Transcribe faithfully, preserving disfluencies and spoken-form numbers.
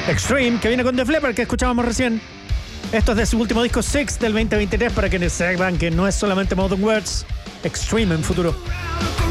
Extreme, que viene con Def Leppard, que escuchábamos recién. Esto es de su último disco Six del veinte veintitrés, para quienes sepan que no es solamente Modern Words. Extreme en futuro.